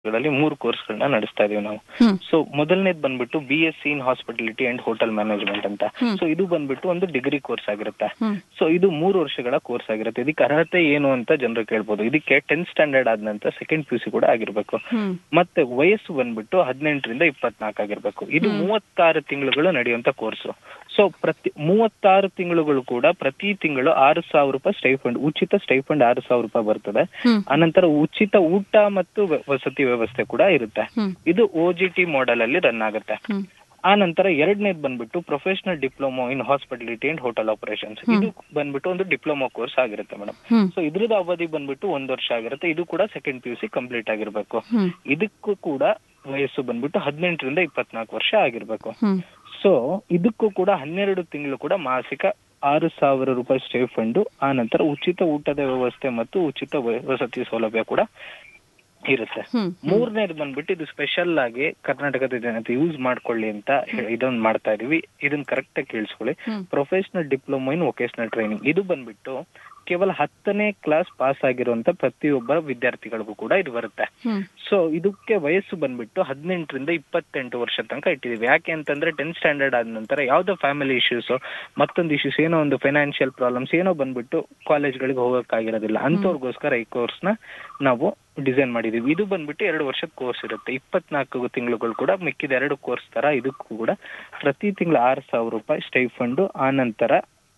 ಗಳಲ್ಲಿ 3 ಕೋರ್ಸ್ಗಳನ್ನ ನಡೆಸ್ತಾ ಇದೀವಿ ನಾವು. ಸೊ ಮೊದಲನೇದು ಬಂದ್ಬಿಟ್ಟು BSc in hospitality and hotel management ಅಂತ. ಸೊ ಇದು ಬಂದ್ಬಿಟ್ಟು ಒಂದು ಡಿಗ್ರಿ ಕೋರ್ಸ್ ಆಗಿರುತ್ತೆ. ಸೊ ಇದು 3 ವರ್ಷಗಳ ಕೋರ್ಸ್ ಆಗಿರುತ್ತೆ. ಇದಕ್ಕೆ ಅರ್ಹತೆ ಏನು ಅಂತ ಜನರು ಕೇಳ್ಬೋದು. ಇದಕ್ಕೆ 10th ಸ್ಟ್ಯಾಂಡರ್ಡ್ ಆದ ನಂತರ ಸೆಕೆಂಡ್ PUC ಕೂಡ ಆಗಿರ್ಬೇಕು. ಮತ್ತೆ ವಯಸ್ಸು ಬಂದ್ಬಿಟ್ಟು 18ರಿಂದ 24 ಆಗಿರ್ಬೇಕು. ಇದು 36 ತಿಂಗಳುಗಳು ನಡೆಯುವಂತ ಕೋರ್ಸ್. ಸೊ ಪ್ರತಿ 36 ತಿಂಗಳುಗಳು ಕೂಡ ಪ್ರತಿ ತಿಂಗಳು 6,000 ರೂಪಾಯಿ ಸ್ಟೈಫಂಡ್, ಉಚಿತ ಸ್ಟೈಫಂಡ್ 6,000 ರೂಪಾಯಿ ಬರ್ತದೆ. ಆನಂತರ ಉಚಿತ ಊಟ ಮತ್ತು ವಸತಿ ವ್ಯವಸ್ಥೆ ಕೂಡ ಇರುತ್ತೆ. ಇದು OGT ಮಾಡೆಲ್ ಅಲ್ಲಿ ರನ್ ಆಗುತ್ತೆ. ಆ ನಂತರ ಎರಡನೇದು ಬಂದ್ಬಿಟ್ಟು professional diploma in hospitality and hotel operations. ಇದು ಬಂದ್ಬಿಟ್ಟು ಒಂದು ಡಿಪ್ಲೊಮಾ ಕೋರ್ಸ್ ಆಗಿರುತ್ತೆ ಮೇಡಮ್. ಸೊ ಇದ್ರದ್ದು ಅವಧಿ ಬಂದ್ಬಿಟ್ಟು 1 ವರ್ಷ ಆಗಿರುತ್ತೆ. ಇದು ಕೂಡ ಸೆಕೆಂಡ್ PUC ಕಂಪ್ಲೀಟ್ ಆಗಿರ್ಬೇಕು. ಇದಕ್ಕೂ ಕೂಡ ವಯಸ್ಸು ಬಂದ್ಬಿಟ್ಟು 18ರಿಂದ 24 ವರ್ಷ ಆಗಿರ್ಬೇಕು. ಸೊ ಇದಕ್ಕೂ ಕೂಡ 12 ತಿಂಗಳು ಕೂಡ ಮಾಸಿಕ 6,000 ರೂಪಾಯಿ ಸ್ಟೈಫಂಡ್, ಆ ನಂತರ ಉಚಿತ ಊಟದ ವ್ಯವಸ್ಥೆ ಮತ್ತು ಉಚಿತ ವಸತಿ ಸೌಲಭ್ಯ ಕೂಡ ಇರುತ್ತೆ. ಮೂರನೇದು ಬಂದ್ಬಿಟ್ಟು ಇದು ಸ್ಪೆಷಲ್ ಆಗಿ ಕರ್ನಾಟಕದ ಜನತೆ ಯೂಸ್ ಮಾಡ್ಕೊಳ್ಳಿ ಅಂತ ಇದೊಂದು ಮಾಡ್ತಾ ಇದೀವಿ. ಇದನ್ನ ಕರೆಕ್ಟ್ ಆಗಿ ಕೇಳಿಸ್ಕೊಳ್ಳಿ. Professional diploma in vocational training ಇದು ಬಂದ್ಬಿಟ್ಟು ಕೇವಲ 10ನೇ ಕ್ಲಾಸ್ ಪಾಸ್ ಆಗಿರುವಂತ ಪ್ರತಿಯೊಬ್ಬರ ವಿದ್ಯಾರ್ಥಿಗಳಿಗೂ ಕೂಡ ಇದು ಬರುತ್ತೆ. ಸೊ ಇದಕ್ಕೆ ವಯಸ್ಸು ಬಂದ್ಬಿಟ್ಟು 18ರಿಂದ 28 ವರ್ಷ ತನಕ ಇಟ್ಟಿದೀವಿ. ಯಾಕೆ ಅಂತಂದ್ರೆ 10th ಸ್ಟ್ಯಾಂಡರ್ಡ್ ಆದ ನಂತರ ಯಾವ್ದೋ ಫ್ಯಾಮಿಲಿ ಇಶ್ಯೂಸ್, ಮತ್ತೊಂದು ಇಶ್ಯೂಸ್, ಏನೋ ಒಂದು ಫೈನಾನ್ಷಿಯಲ್ ಪ್ರಾಬ್ಲಮ್ಸ್ ಏನೋ ಬಂದ್ಬಿಟ್ಟು ಕಾಲೇಜ್ಗಳಿಗೆ ಹೋಗಕ್ಕಾಗಿರೋದಿಲ್ಲ. ಅಂತವ್ರಿಗೋಸ್ಕರ ಈ ಕೋರ್ಸ್ ನ ನಾವು ಡಿಸೈನ್ ಮಾಡಿದೀವಿ. ಇದು ಬಂದ್ಬಿಟ್ಟು 2 ವರ್ಷದ ಕೋರ್ಸ್ ಇರುತ್ತೆ. 24 ತಿಂಗಳುಗಳು ಕೂಡ ಮಿಕ್ಕಿದ 2 ಕೋರ್ಸ್ ತರ ಇದಕ್ಕೂ ಕೂಡ ಪ್ರತಿ ತಿಂಗಳು 6,000 ರೂಪಾಯಿ ಸ್ಟೈಫಂಡ್, ಆ ನಂತರ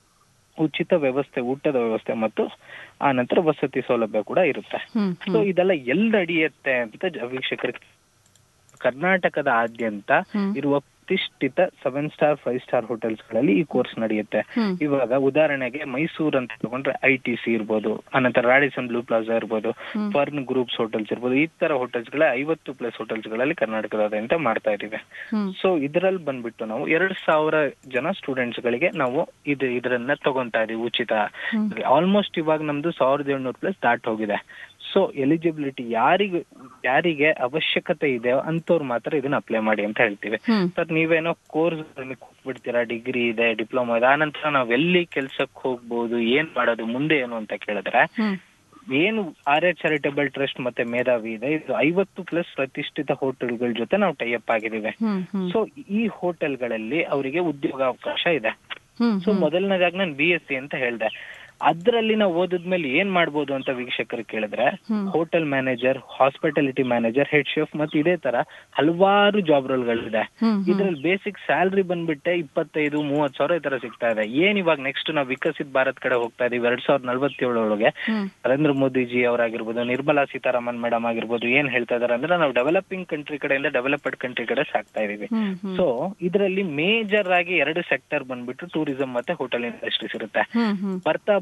ಉಚಿತ ವ್ಯವಸ್ಥೆ, ಊಟದ ವ್ಯವಸ್ಥೆ ಮತ್ತು ಆ ನಂತರ ವಸತಿ ಸೌಲಭ್ಯ ಕೂಡ ಇರುತ್ತೆ. ಸೊ ಇದೆಲ್ಲ ಎಲ್ಲಿ ನಡೆಯುತ್ತೆ ಅಂತ ವೀಕ್ಷಕರಿಗೆ, ಕರ್ನಾಟಕದ ಆದ್ಯಂತ ಇರುವ ಪ್ರತಿಷ್ಠಿತ 7 ಸ್ಟಾರ್ 5 ಸ್ಟಾರ್ ಹೋಟೆಲ್ಸ್ ಗಳಲ್ಲಿ ಈ ಕೋರ್ಸ್ ನಡೆಯುತ್ತೆ. ಇವಾಗ ಉದಾಹರಣೆಗೆ ಮೈಸೂರು ಅಂತ ತಗೊಂಡ್ರೆ ITC ಇರ್ಬೋದು, ಅನಂತರ ರಾಡಿಸನ್ ಬ್ಲೂ ಪ್ಲಾಜಾ ಇರ್ಬೋದು, ಫರ್ನ್ ಗ್ರೂಪ್ಸ್ ಹೋಟೆಲ್ಸ್ ಇರ್ಬೋದು. ಈ ತರ ಹೋಟೆಲ್ಸ್ ಗಳ 50+ ಹೋಟೆಲ್ಸ್ ಗಳಲ್ಲಿ ಕರ್ನಾಟಕದಾದ್ಯಂತ ಮಾಡ್ತಾ ಇದೀವಿ. ಸೊ ಇದರಲ್ಲಿ ಬಂದ್ಬಿಟ್ಟು ನಾವು 2,000 ಜನ ಸ್ಟೂಡೆಂಟ್ಸ್ ಗಳಿಗೆ ನಾವು ಇದರನ್ನ ತಗೊಂತಾ ಇದೀವಿ ಉಚಿತ. ಆಲ್ಮೋಸ್ಟ್ ಇವಾಗ ನಮ್ದು 1,700+ ದಾಟ್ ಹೋಗಿದೆ. ಸೊ ಎಲಿಜಿಬಿಲಿಟಿ ಯಾರಿಗೆ ಅವಶ್ಯಕತೆ ಇದೆ ಅಂತವ್ರು ಮಾತ್ರ ಇದನ್ನ ಅಪ್ಲೈ ಮಾಡಿ ಅಂತ ಹೇಳ್ತೀವಿ. ಸರ್ ನೀವೇನೋ ಕೋರ್ಸ್ ಬಿಡ್ತೀರಾ, ಡಿಗ್ರಿ ಇದೆ, ಡಿಪ್ಲೊಮಾ ಇದೆ, ಆನಂತರ ನಾವ್ ಎಲ್ಲಿ ಕೆಲ್ಸಕ್ಕೆ ಹೋಗ್ಬೋದು, ಏನ್ ಮಾಡೋದು ಮುಂದೆ ಏನು ಅಂತ ಕೇಳಿದ್ರೆ, ಏನು RH ಚಾರಿಟೇಬಲ್ ಟ್ರಸ್ಟ್ ಮತ್ತೆ ಮೇಧಾವಿ ಇದೆ, ಇದು 50+ ಪ್ರತಿಷ್ಠಿತ ಹೋಟೆಲ್ಗಳ ಜೊತೆ ನಾವು ಟೈಅಪ್ ಆಗಿದ್ದೀವಿ. ಸೊ ಈ ಹೋಟೆಲ್ಗಳಲ್ಲಿ ಅವರಿಗೆ ಉದ್ಯೋಗಾವಕಾಶ ಇದೆ. ಸೊ ಮೊದಲನೇದಾಗಿ ನಾನು BSc ಅಂತ ಹೇಳ್ದೆ. ಅದ್ರಲ್ಲಿ ನಾವು ಓದಿದ್ಮೇಲೆ ಏನ್ ಮಾಡ್ಬೋದು ಅಂತ ವೀಕ್ಷಕರು ಕೇಳಿದ್ರೆ, hotel manager, hospitality manager, head chef ಮತ್ತು ಇದೇ ತರ ಹಲವಾರು ಜಾಬ್ ರೋಲ್ಗಳಿದೆ. ಇದ್ರಲ್ಲಿ ಬೇಸಿಕ್ ಸ್ಯಾಲರಿ ಬಂದ್ಬಿಟ್ಟೆ 25-30 ಸಾವಿರ ಈ ತರ ಸಿಗ್ತಾ ಇದೆ. ಏನ್ ಇವಾಗ ನೆಕ್ಸ್ಟ್ ನಾವು ವಿಕಸಿತ ಭಾರತ್ ಕಡೆ ಹೋಗ್ತಾ ಇದೀವಿ. 2047 ಒಳಗೆ ನರೇಂದ್ರ ಮೋದಿಜಿ ಅವರಾಗಿರ್ಬೋದು, ನಿರ್ಮಲಾ ಸೀತಾರಾಮನ್ ಮೇಡಮ್ ಆಗಿರ್ಬೋದು, ಏನ್ ಹೇಳ್ತಾ ಇದಾರೆ ಅಂದ್ರೆ ನಾವು ಡೆವಲಪಿಂಗ್ ಕಂಟ್ರಿ ಕಡೆಯಿಂದ ಡೆವಲಪ್ಡ್ ಕಂಟ್ರಿ ಕಡೆ ಸಾಕ್ತಾ ಇದೀವಿ. ಸೊ ಇದರಲ್ಲಿ ಮೇಜರ್ ಆಗಿ 2 ಸೆಕ್ಟರ್ ಬಂದ್ಬಿಟ್ಟು ಟೂರಿಸಂ ಮತ್ತೆ ಹೋಟೆಲ್ ಇಂಡಸ್ಟ್ರೀಸ್ ಇರುತ್ತೆ. ಬರ್ತಾ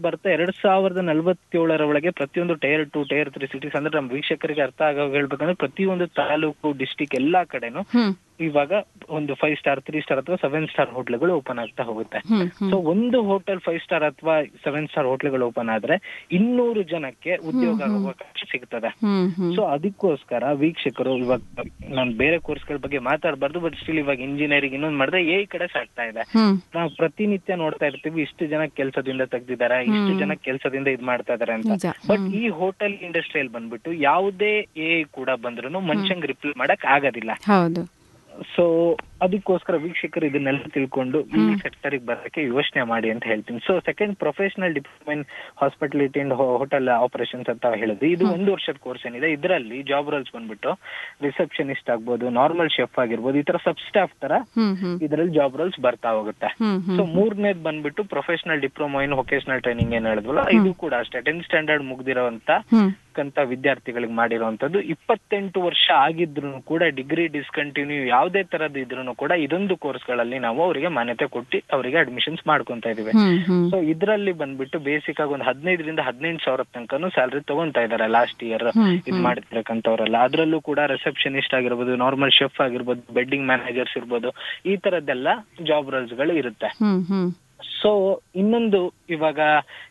2047 ಒಳಗೆ ಪ್ರತಿಯೊಂದು ಟೈರ್ 2, ಟೈರ್ 3 ಸಿಟೀಸ್, ಅಂದ್ರೆ ನಮ್ಮ ವೀಕ್ಷಕರಿಗೆ ಅರ್ಥ ಆಗ ಹೇಳ್ಬೇಕಂದ್ರೆ ಪ್ರತಿಯೊಂದು ತಾಲೂಕು, ಡಿಸ್ಟಿಕ್ ಎಲ್ಲಾ ಕಡೆನು ಇವಾಗ ಒಂದು 5 ಸ್ಟಾರ್ 3 ಸ್ಟಾರ್ ಅಥವಾ 7 ಸ್ಟಾರ್ ಹೋಟ್ಲ್ಗಳು ಓಪನ್ ಆಗ್ತಾ ಹೋಗುತ್ತೆ. ಸೊ ಒಂದು ಹೋಟೆಲ್ 5 ಸ್ಟಾರ್ ಅಥವಾ 7 ಸ್ಟಾರ್ ಹೋಟ್ಲ್ಗಳು ಓಪನ್ ಆದ್ರೆ 200 ಜನಕ್ಕೆ ಉದ್ಯೋಗ ಅವಕಾಶ ಸಿಗ್ತದೆ. ಸೊ ಅದಕ್ಕೋಸ್ಕರ ವೀಕ್ಷಕರು, ಇವಾಗ ನಾನು ಬೇರೆ ಕೋರ್ಸ್ಗಳ ಬಗ್ಗೆ ಮಾತಾಡಬಾರ್ದು, ಬಟ್ ಸ್ಟಿಲ್ ಇವಾಗ ಇಂಜಿನಿಯರಿಂಗ್ ಇನ್ನೊಂದು ಮಾಡಿದ್ರೆ AI ಕಡೆ ಸಾಕ್ತಾ ಇದೆ. ನಾವು ಪ್ರತಿನಿತ್ಯ ನೋಡ್ತಾ ಇರ್ತೀವಿ, ಇಷ್ಟು ಜನ ಕೆಲಸದಿಂದ ತೆಗ್ದಿದ್ದಾರೆ, ಇಷ್ಟು ಜನ ಕೆಲಸದಿಂದ ಇದ್ ಮಾಡ್ತಾ ಇದಾರೆ ಅಂತ. ಬಟ್ ಈ ಹೋಟೆಲ್ ಇಂಡಸ್ಟ್ರಿಯಲ್ಲಿ ಬಂದ್ಬಿಟ್ಟು ಯಾವುದೇ AI ಕೂಡ ಬಂದ್ರು ಮನುಷ್ಯಂಗ್ ರಿಪ್ಲೈ ಮಾಡಕ್ ಆಗೋದಿಲ್ಲ. ಸೊ ಅದಕ್ಕೋಸ್ಕರ ವೀಕ್ಷಕರು ಇದನ್ನೆಲ್ಲ ತಿಳ್ಕೊಂಡು ಈ ಸೆಕ್ಟರ್ ಬರಕ್ಕೆ ಯೋಚನೆ ಮಾಡಿ ಅಂತ ಹೇಳ್ತೀನಿ. So second professional diploma in hospitality and hotel operations ಅಂತ ಹೇಳಿದ್ವಿ. ಇದು 1 ವರ್ಷದ ಕೋರ್ಸ್ ಏನಿದೆ. ಇದರಲ್ಲಿ ಜಾಬ್ ರೋಲ್ಸ್ ಬಂದ್ಬಿಟ್ಟು ರಿಸೆಪ್ಷನಿಸ್ಟ್ ಆಗ್ಬೋದು, ನಾರ್ಮಲ್ ಶೆಫ್ ಆಗಿರ್ಬೋದು, ಈ ತರ ಸಬ್ ಸ್ಟಾಫ್ ತರ ಇದರಲ್ಲಿ ಜಾಬ್ ರೋಲ್ಸ್ ಬರ್ತಾ ಹೋಗುತ್ತೆ. ಸೊ ಮೂರನೇದು ಬಂದ್ಬಿಟ್ಟು professional diploma in vocational training ಏನ್ ಹೇಳಿದ್ವಲ್ಲ, ಇದು ಕೂಡ ಅಷ್ಟೇ 10th ಸ್ಟ್ಯಾಂಡರ್ಡ್ ಮುಗ್ದಿರೋಂತ ವಿದ್ಯಾರ್ಥಿಗಳಿಗೆ ಮಾಡಿರುವಂತದ್ದು. 28 ವರ್ಷ ಆಗಿದ್ರು ಕೂಡ ಡಿಗ್ರಿ ಡಿಸ್ಕಂಟಿನ್ಯೂ ಯಾವುದೇ ತರದ್ದು ಇದ್ರು ಕೂಡ ಇದೊಂದು ಕೋರ್ಸ್ ಗಳಲ್ಲಿ ನಾವು ಅವರಿಗೆ ಮಾನ್ಯತೆ ಕೊಟ್ಟು ಅವರಿಗೆ ಅಡ್ಮಿಷನ್ಸ್ ಮಾಡ್ಕೊಂತ ಇದೀವಿ. ಸೊ ಇದರಲ್ಲಿ ಬಂದ್ಬಿಟ್ಟು ಬೇಸಿಕ್ ಆಗಿ ಒಂದು 15ರಿಂದ 18 ಸಾವಿರ ತನಕನೂ ಸ್ಯಾಲರಿ ತಗೊಂತಾ ಇದಾರೆ ಲಾಸ್ಟ್ ಇಯರ್ ಇದ್ ಮಾಡಿರ್ತಕ್ಕಂಥವ್ರೆಲ್ಲ. ಅದ್ರಲ್ಲೂ ಕೂಡ ರಿಸೆಪ್ಷನಿಸ್ಟ್ ಆಗಿರ್ಬೋದು, ನಾರ್ಮಲ್ ಶೆಫ್ ಆಗಿರ್ಬೋದು, ಬೆಡ್ಡಿಂಗ್ ಮ್ಯಾನೇಜರ್ಸ್ ಇರ್ಬೋದು, ಈ ತರದ್ದೆಲ್ಲ ಜಾಬ್ ರೋಲ್ಸ್ ಗಳು ಇರುತ್ತೆ. ಸೊ ಇನ್ನೊಂದು, ಇವಾಗ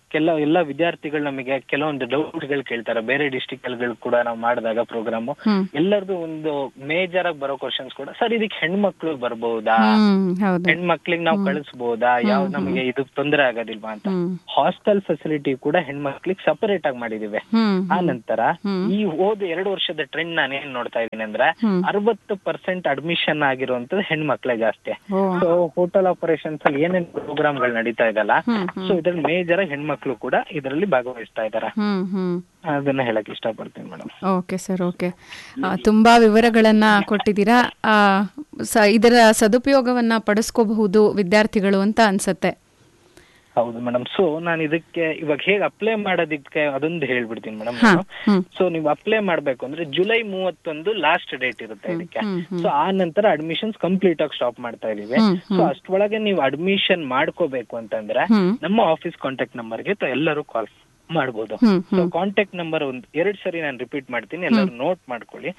ಎಲ್ಲ ವಿದ್ಯಾರ್ಥಿಗಳು ನಮಗೆ ಕೆಲವೊಂದು ಡೌಟ್ಗಳು ಕೇಳ್ತಾರೆ. ಬೇರೆ ಡಿಸ್ಟಿಕ್ ಗಳು ಕೂಡ ನಾವು ಮಾಡಿದಾಗ ಪ್ರೋಗ್ರಾಮ್ ಎಲ್ಲರದು ಒಂದು ಮೇಜರ್ ಆಗಿ ಬರೋ ಕ್ವಶನ್ಸ್ ಕೂಡ, ಸರ್ ಇದಕ್ಕೆ ಹೆಣ್ಮಕ್ಳು ಬರ್ಬಹುದಾ, ಹೆಣ್ಮಕ್ಳಿಗೆ ನಾವು ಕಳಿಸಬಹುದಾ, ಯಾವ ನಮಗೆ ಇದು ತೊಂದರೆ ಆಗೋದಿಲ್ವಾ ಅಂತ. ಹಾಸ್ಟೆಲ್ ಫೆಸಿಲಿಟಿ ಕೂಡ ಹೆಣ್ಮಕ್ಳಿಗೆ ಸಪರೇಟ್ ಆಗಿ ಮಾಡಿದೀವಿ. ಆ ನಂತರ ಈ ಹೋದ 2 ವರ್ಷದ ಟ್ರೆಂಡ್ ನಾನು ಏನ್ ನೋಡ್ತಾ ಇದ್ದೀನಿ ಅಂದ್ರೆ 60% ಅಡ್ಮಿಷನ್ ಆಗಿರುವಂತದ್ದು ಹೆಣ್ಮಕ್ಳೇ ಜಾಸ್ತಿ. ಸೊ ಹೋಟೆಲ್ ಆಪರೇಷನ್ಸ್ ಅಲ್ಲಿ ಏನೇನ್ ಪ್ರೋಗ್ರಾಮ್ ಗಳು ನಡೀತಾ ಇದಲ್ಲ, ಸೊ ಇದ್ರಲ್ಲಿ ಮೇಜರ್ ಹೆಣ್ಮಕ್ಳು ಕೂಡ ಇದರಲ್ಲಿ ಭಾಗವಹಿಸ್ತಾ ಇದ್ದಾರೆ. ಅದನ್ನ ಹೇಳಕ್ ಇಷ್ಟಪಡ್ತೀನಿ ಮೇಡಮ್. Okay sir, okay. ತುಂಬಾ ವಿವರಗಳನ್ನ ಕೊಟ್ಟಿದ್ದೀರಾ. ಇದರ ಸದುಪಯೋಗವನ್ನ ಪಡಿಸ್ಕೋಬಹುದು ವಿದ್ಯಾರ್ಥಿಗಳು ಅಂತ ಅನ್ಸತ್ತೆ. ಹೌದು ಮೇಡಮ್. ಸೊ ನಾನು ಇದಕ್ಕೆ ಇವಾಗ ಹೇಗೆ ಅಪ್ಲೈ ಮಾಡೋದಕ್ಕೆ ಅದೊಂದು ಹೇಳ್ಬಿಡ್ತೀನಿ ಮೇಡಮ್. ಸೊ ನೀವು ಅಪ್ಲೈ ಮಾಡ್ಬೇಕು ಅಂದ್ರೆ ಜುಲೈ 31 ಲಾಸ್ಟ್ ಡೇಟ್ ಇರುತ್ತೆ ಇದಕ್ಕೆ. ಸೊ ಆ ನಂತರ ಅಡ್ಮಿಷನ್ಸ್ ಕಂಪ್ಲೀಟ್ ಆಗಿ ಸ್ಟಾಪ್ ಮಾಡ್ತಾ ಇದೀವಿ. ಸೊ ಅಷ್ಟೊಳಗೆ ನೀವು ಅಡ್ಮಿಷನ್ ಮಾಡ್ಕೋಬೇಕು ಅಂತಂದ್ರೆ ನಮ್ಮ ಆಫೀಸ್ ಕಾಂಟ್ಯಾಕ್ಟ್ ನಂಬರ್ಗೆ ಎಲ್ಲರೂ ಕಾಲ್ ಮಾಡ್ಬೋದು. ಸೊ ಕಾಂಟ್ಯಾಕ್ಟ್ ನಂಬರ್ 2 ಸರಿ ನಾನು ರಿಪೀಟ್ ಮಾಡ್ತೀನಿ, ಎಲ್ಲರೂ ನೋಟ್ ಮಾಡ್ಕೊಳ್ಳಿ.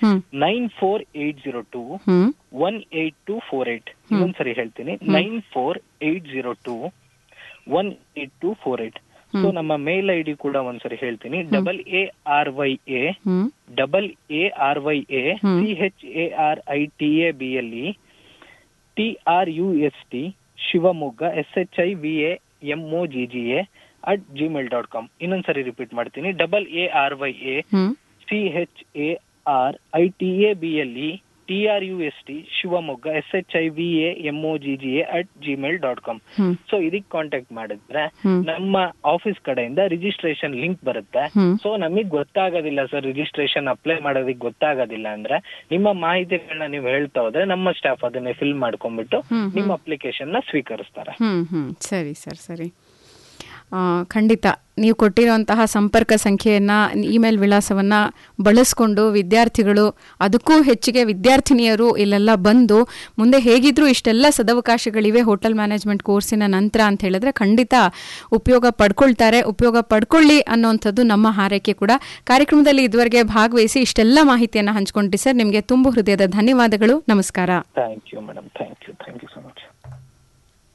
9480218248. ಇನ್ನೊಂದ್ಸರಿ ಹೇಳ್ತೀನಿ, 9480218248. ಸೊ ನಮ್ಮ ಮೇಲ್ ID ಕೂಡ ಒಂದ್ಸರಿ ಹೇಳ್ತೀನಿ, AARYA@ARITABLE Shivamogga SHIVAMOGGA@gmail.com. ಇನ್ನೊಂದ್ಸರಿ ರಿಪೀಟ್ ಮಾಡ್ತೀನಿ, AARYA@ARITABLE Shivamogga SHIVAMOGGA@gmail.com. ಸೊ ಇದಕ್ಕೆ ಕಾಂಟ್ಯಾಕ್ಟ್ ಮಾಡಿದ್ರೆ ನಮ್ಮ ಆಫೀಸ್ ಕಡೆಯಿಂದ ರಿಜಿಸ್ಟ್ರೇಷನ್ ಲಿಂಕ್ ಬರುತ್ತೆ. ಸೊ ನಮಗ್ ಗೊತ್ತಾಗೋದಿಲ್ಲ ಸರ್, ರಿಜಿಸ್ಟ್ರೇಷನ್ ಅಪ್ಲೈ ಮಾಡೋದಕ್ಕೆ ಗೊತ್ತಾಗೋದಿಲ್ಲ ಅಂದ್ರೆ ನಿಮ್ಮ ಮಾಹಿತಿಗಳನ್ನ ನೀವು ಹೇಳ್ತಾ ಹೋದ್ರೆ ನಮ್ಮ ಸ್ಟಾಫ್ ಅದನ್ನೇ ಫಿಲ್ ಮಾಡ್ಕೊಂಡ್ಬಿಟ್ಟು ನಿಮ್ಮ ಅಪ್ಲಿಕೇಶನ್ ನ ಸ್ವೀಕರಿಸ್ತಾರೆ. ಸರಿ ಸರ್, ಸರಿ. ಖಂಡಿತ ನೀವು ಕೊಟ್ಟಿರುವಂತಹ ಸಂಪರ್ಕ ಸಂಖ್ಯೆಯನ್ನು, ಇಮೇಲ್ ವಿಳಾಸವನ್ನು ಬಳಸ್ಕೊಂಡು ವಿದ್ಯಾರ್ಥಿಗಳು, ಅದಕ್ಕೂ ಹೆಚ್ಚಿಗೆ ವಿದ್ಯಾರ್ಥಿನಿಯರು ಇಲ್ಲೆಲ್ಲ ಬಂದು ಮುಂದೆ ಹೇಗಿದ್ರೂ ಇಷ್ಟೆಲ್ಲ ಸದವಕಾಶಗಳಿವೆ ಹೋಟೆಲ್ ಮ್ಯಾನೇಜ್ಮೆಂಟ್ ಕೋರ್ಸಿನ ನಂತರ ಅಂತ ಹೇಳಿದ್ರೆ ಖಂಡಿತ ಉಪಯೋಗ ಪಡ್ಕೊಳ್ತಾರೆ. ಉಪಯೋಗ ಪಡ್ಕೊಳ್ಳಿ ಅನ್ನೋಂಥದ್ದು ನಮ್ಮ ಹಾರೈಕೆ ಕೂಡ. ಕಾರ್ಯಕ್ರಮದಲ್ಲಿ ಇದುವರೆಗೆ ಭಾಗವಹಿಸಿ ಇಷ್ಟೆಲ್ಲ ಮಾಹಿತಿಯನ್ನು ಹಂಚ್ಕೊಂಡ್ರಿ ಸರ್, ನಿಮಗೆ ತುಂಬು ಹೃದಯದ ಧನ್ಯವಾದಗಳು. ನಮಸ್ಕಾರ. Thank you madam. Thank you so much.